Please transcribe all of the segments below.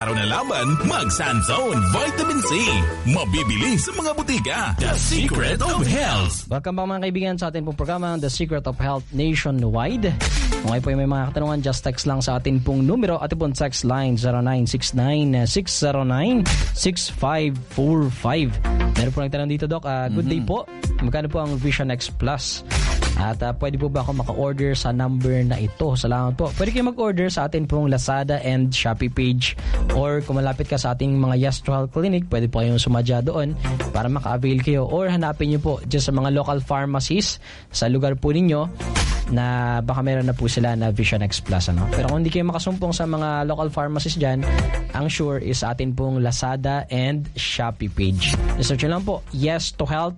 Araw na laban, mag-Sunzone Vitamin C. Mabibili sa mga butika. The Secret of Health. Welcome back mga kaibigan sa ating pong programa, The Secret of Health Nationwide. Kung kayo po may mga katanungan, just text lang sa ating pong numero. Ating pong text line 0969-609-6545. Meron po nagtanong dito, Doc. Good day po. Magkano po ang Vision X Plus? At pwede po ba ako maka-order sa number na ito? Salamat po. Pwede kayo mag-order sa atin pong Lazada and Shopee page, or kung malapit ka sa ating mga Yes to Health Clinic, pwede po kayong sumadya doon para maka-avail kayo, or hanapin nyo po dyan sa mga local pharmacies sa lugar po ninyo na baka meron na po sila na Vision X Plus. Pero kung hindi kayo makasumpong sa mga local pharmacies dyan, ang sure is atin pong Lazada and Shopee page. Search lang po, Yes to Health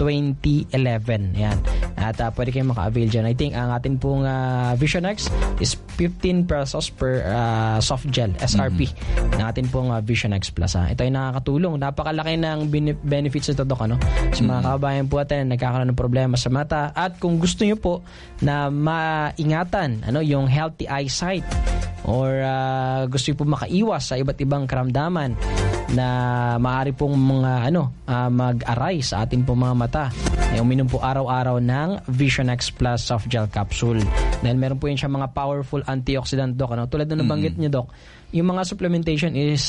2011. Yan. At pwede kayong maka-avail dyan. I think ang atin pong Vision X is 15 pesos per soft gel, SRP, ng atin pong Vision X Plus. Ito ay nakakatulong. Napakalaki ng benefits ito, Dok. Sa mga kababayan po natin, nagkakaroon ng problema sa mata. At kung gusto nyo po na maingatan yung healthy eyesight, or gusto nyo po makaiwas sa iba't ibang karamdaman na maaari pong mga mag-arise sa atin pong mga mata, uminom po araw-araw ng Vision X Plus soft gel capsule. Dahil meron po yun siya mga powerful antioxidant, Doc. Tulad na nabanggit niyo, Doc, yung mga supplementation is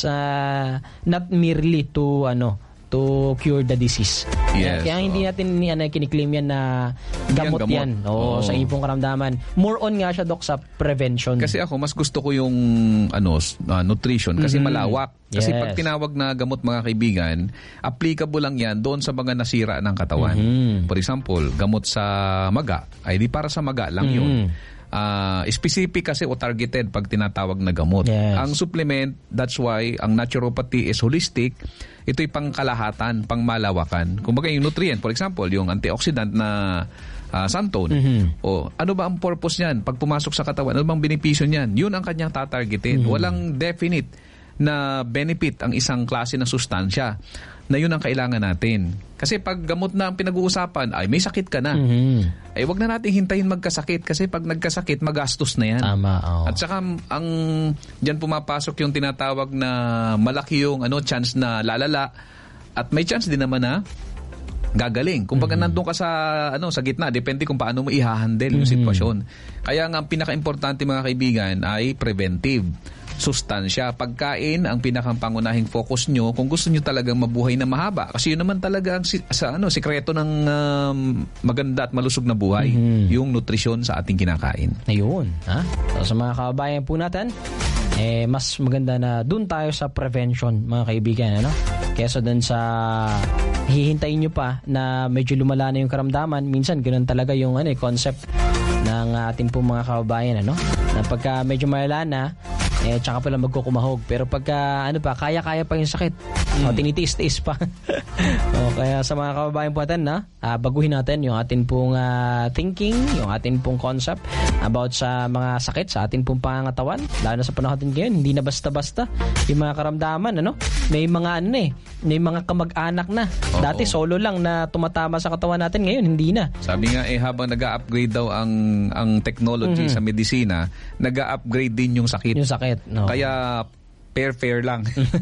not merely to cure the disease. Yes. Kaya hindi natin kiniklaim yan na gamot yan. Sa ipong karamdaman. More on nga siya, Doc, sa prevention. Kasi ako, mas gusto ko yung nutrition kasi malawak. Kasi pag tinawag na gamot, mga kaibigan, applicable lang yan doon sa mga nasira ng katawan. For example, gamot sa maga, ay di para sa maga lang yun. Specific kasi o targeted pag tinatawag na gamot. Yes. Ang supplement, that's why ang naturopathy is holistic. Ito'y pangkalahatan, pangmalawakan. Kumbaga yung nutrient, for example, yung antioxidant na santone. Ano ba ang purpose niyan? Pag pumasok sa katawan, ano bang benepisyo niyan? Yun ang kanyang tatargetin. Walang definite na benefit ang isang klase ng sustansya na yun ang kailangan natin. Kasi pag gamot na ang pinag-uusapan, ay may sakit ka na. Ay wag na natin hintayin magkasakit kasi pag nagkasakit, magastos na yan. Tama, At saka diyan pumapasok yung tinatawag na malaki yung chance na lalala at may chance din naman na gagaling. Kung baga nandun ka sa gitna, depende kung paano mo i-handle yung sitwasyon. Kaya nga ang pinaka-importante, mga kaibigan, ay preventive. Sustansya, pagkain ang pinakapangunahing focus nyo kung gusto nyo talagang mabuhay na mahaba. Kasi yun naman talaga ang sikreto ng maganda at malusog na buhay, yung nutrisyon sa ating kinakain. Ayun. So, sa mga kababayan po natin, mas maganda na dun tayo sa prevention, mga kaibigan, kesa dun sa hihintayin nyo pa na medyo lumala na yung karamdaman. Minsan ganoon talaga yung concept ng ating po mga kababayan, na pagka medyo malala na, tsaka pala magkukumahog. Pero pagka kaya-kaya pa yung sakit, tinitiis-tiis pa. Kaya sa mga kababayan po natin, baguhin natin yung atin pong thinking, yung atin pong concept about sa mga sakit sa atin pong pangangatawan. Lalo na sa panahon natin ngayon, hindi na basta-basta yung mga karamdaman. May mga may mga kamag-anak na. Dati solo lang na tumatama sa katawan natin, ngayon hindi na. Sabi nga habang nag-a-upgrade daw ang technology sa medisina, nag-a-upgrade din yung sakit. Yung sakit. No. Kaya fair lang.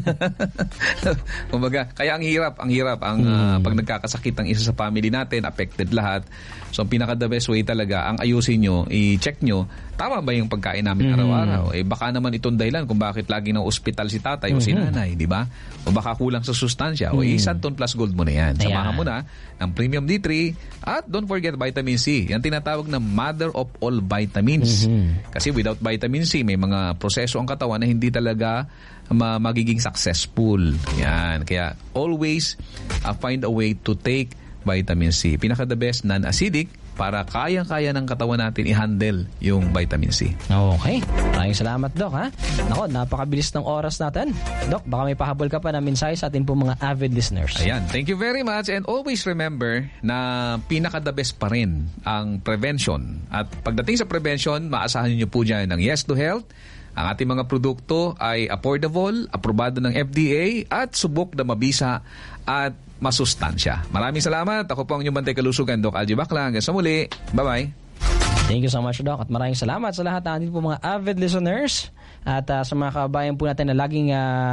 Kumbaga, kaya ang hirap pag nagkakasakit ang isa sa family natin, affected lahat. So ang pinaka-the best way talaga, ang ayusin nyo, i-check nyo, tama ba yung pagkain namin araw-araw? Baka naman itong dahilan kung bakit laging ng ospital si tatay o si nanay, di ba? O baka kulang sa sustansya. Santon Plus Gold mo na yan. Samahan mo na ng Premium D3 at don't forget vitamin C. Yan tinatawag na mother of all vitamins. Kasi without vitamin C, may mga proseso ang katawan na hindi talaga magiging successful. Yan. Kaya always find a way to take vitamin C. Pinaka-the best, non-acidic, para kayang-kaya ng katawan natin i-handle yung vitamin C. Okay. Maraming salamat, Doc. Napakabilis ng oras natin. Doc, baka may pahabol ka pa na mensahe sa atin po mga avid listeners. Ayan. Thank you very much. And always remember na pinaka-the best pa rin ang prevention. At pagdating sa prevention, maasahan niyo po dyan ng Yes to Health. Ang ating mga produkto ay affordable, aprobado ng FDA, at subok na mabisa at masustansya. Maraming salamat. Ako po ang inyong bantay kalusugan, Doc Algie Bacla. Hanggang sa muli. Bye-bye. Thank you so much, Doc. At maraming salamat sa lahat ng ating po mga avid listeners. At sa mga kabayan po natin na laging